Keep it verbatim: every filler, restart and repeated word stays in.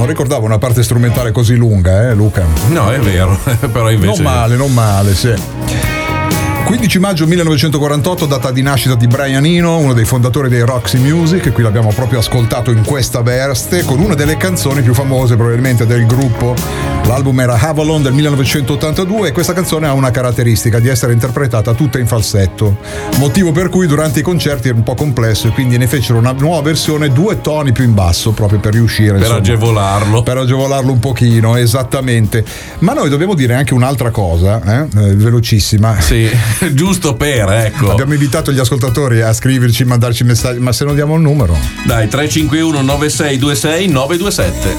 non ricordavo una parte strumentale così lunga, eh Luca? No, è vero, però invece... Non male, non male, sì. quindici maggio millenovecentoquarantotto, data di nascita di Brian Eno, uno dei fondatori dei Roxy Music, e qui l'abbiamo proprio ascoltato in questa veste con una delle canzoni più famose probabilmente del gruppo. L'album era Avalon del millenovecentottantadue e questa canzone ha una caratteristica di essere interpretata tutta in falsetto, motivo per cui durante i concerti era un po' complesso e quindi ne fecero una nuova versione due toni più in basso proprio per riuscire, per insomma, agevolarlo per agevolarlo un pochino, esattamente. Ma noi dobbiamo dire anche un'altra cosa, eh? Eh, velocissima. Sì, giusto per, ecco. Abbiamo invitato gli ascoltatori a scriverci, mandarci messaggi, ma se non diamo il numero? Dai, tre cinque uno nove sei due sei nove due sette.